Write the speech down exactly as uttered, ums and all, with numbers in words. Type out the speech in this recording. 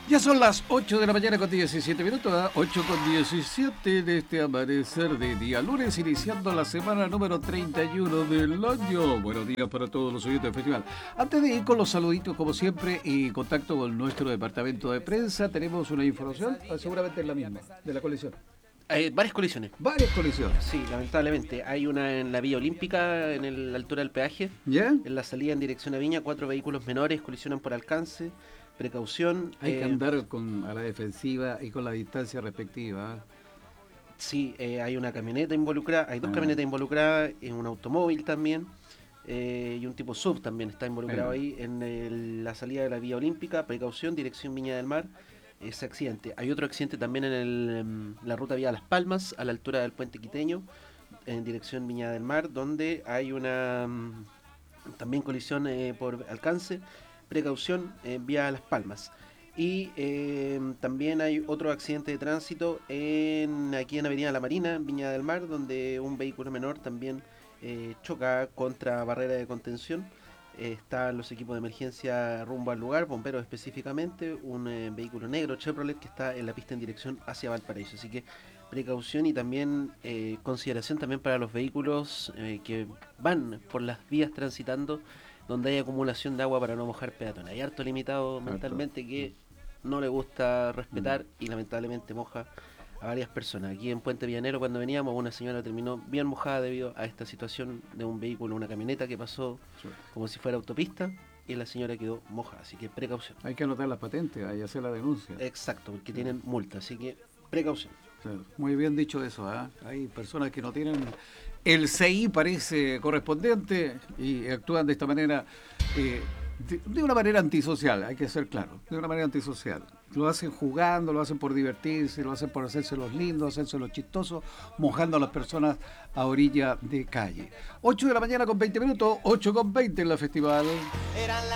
Ya son las ocho de la mañana con diecisiete minutos, ¿eh? ocho con diecisiete de este amanecer de día lunes, iniciando la semana número treinta y uno del año. Buenos días para todos los oyentes del festival. Antes de ir con los saluditos, como siempre, y contacto con nuestro departamento de prensa, tenemos una información, seguramente es la misma, de la coalición. Hay varias colisiones. Varias colisiones. Sí, lamentablemente. Hay una en la Vía Olímpica, en el- la altura del peaje. ¿Ya? En la salida en dirección a Viña, cuatro vehículos menores colisionan por alcance. Precaución. Hay que eh, andar con, a la defensiva y con la distancia respectiva. ¿eh? Sí, eh, hay una camioneta involucrada, hay dos Ah. camionetas involucradas, en un automóvil también. eh, y un tipo sub también está involucrado Bueno. ahí en el- la salida de la Vía Olímpica. Precaución, dirección Viña del Mar. Ese accidente. Hay otro accidente también en el, em, la ruta vía Las Palmas, a la altura del puente Quiteño, en dirección Viña del Mar, donde hay una mm, también colisión eh, por alcance. Precaución, eh, vía Las Palmas. Y eh, también hay otro accidente de tránsito en, aquí en Avenida La Marina, en Viña del Mar, donde un vehículo menor también eh, choca contra barrera de contención. Eh, están los equipos de emergencia rumbo al lugar, bomberos específicamente, un eh, vehículo negro Chevrolet que está en la pista en dirección hacia Valparaíso. Así que precaución y también eh, consideración también para los vehículos eh, que van por las vías transitando donde hay acumulación de agua para no mojar peatones. Hay harto limitado mentalmente que no le gusta respetar y lamentablemente moja a varias personas. Aquí en Puente Villanero, cuando veníamos, una señora terminó bien mojada debido a esta situación de un vehículo, una camioneta que pasó Sí. como si fuera autopista y la señora quedó mojada. Así que precaución. Hay que anotar las patentes, hay que hacer la denuncia. Exacto, porque tienen multa. Así que precaución. Claro, muy bien dicho eso, ¿eh? Hay personas que no tienen el C I parece correspondiente y actúan de esta manera, eh, de, de una manera antisocial, hay que ser claro, de una manera antisocial. Lo hacen jugando, lo hacen por divertirse, lo hacen por hacerse los lindos, hacerse los chistosos, mojando a las personas a orilla de calle. ocho de la mañana con veinte minutos, ocho con veinte en la festival. Eran